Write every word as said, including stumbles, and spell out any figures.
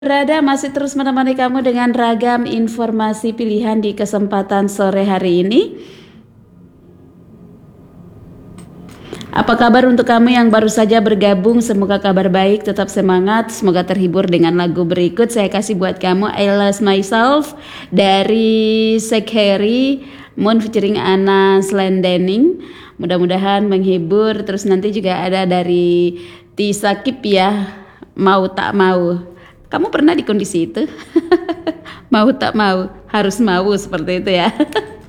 Berada masih terus menemani kamu dengan ragam informasi pilihan di kesempatan sore hari ini. Apa kabar untuk kamu yang baru saja bergabung? Semoga kabar baik, tetap semangat, semoga terhibur dengan lagu berikut. Saya kasih buat kamu I Lost Myself dari Sekeri Moon featuring Anna Slendening. Mudah-mudahan menghibur. Terus nanti juga ada dari Tisakip ya, Mau Tak Mau. Kamu pernah di kondisi itu? Mau tak mau, harus mau seperti itu ya.